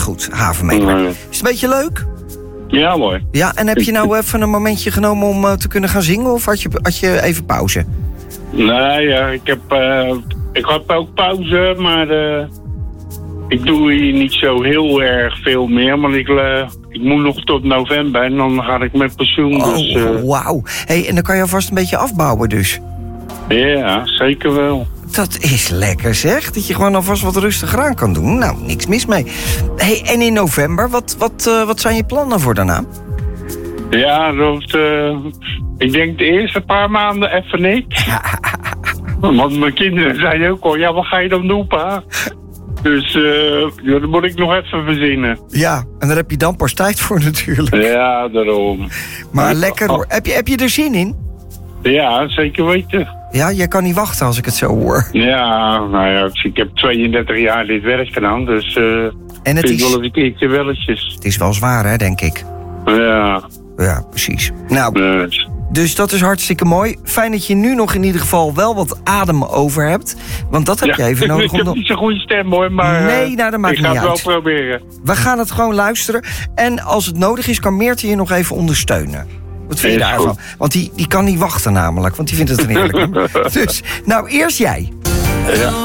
goed, havenmedewerker. Nee. Is het een beetje leuk? Ja, mooi. Ja, en heb je nou even een momentje genomen om te kunnen gaan zingen? Of had je even pauze? Nee, ja, ik had ook pauze, maar ik doe hier niet zo heel erg veel meer. Maar ik moet nog tot november en dan ga ik met pensioen. Oh, Dus, wauw. Hey, en dan kan je alvast een beetje afbouwen dus. ja, zeker wel. Dat is lekker zeg, dat je gewoon alvast wat rustiger aan kan doen. Nou, niks mis mee. Hey, en in november, wat zijn je plannen voor daarna? Ja, ik denk de eerste paar maanden even niet. Want mijn kinderen zeiden ook al, ja, wat ga je dan doen, pa? Dus dat moet ik nog even verzinnen. Ja, en daar heb je dan pas tijd voor natuurlijk. Ja, daarom. Maar lekker hoor. Heb je er zin in? Ja, zeker weten. Ja, jij kan niet wachten als ik het zo hoor. Ja, nou ja, ik heb 32 jaar dit werk gedaan, dus En het vind wel is, eens een keertje welletjes. het is wel zwaar hè, denk ik. Ja, Ja, precies. Nou, dus, dus dat is hartstikke mooi. Fijn dat je nu nog in ieder geval wel wat adem over hebt. Want dat heb je even nodig. Ik heb niet zo'n goede stem hoor, maar Nee, nou, dat maakt ik ga niet het uit. wel proberen. We gaan het gewoon luisteren. En als het nodig is, kan Meerte je nog even ondersteunen. Wat vind je Is daarvan? goed. Want die kan niet wachten namelijk, want die vindt het een heerlijk nummer. Dus, nou, eerst jij. Ja.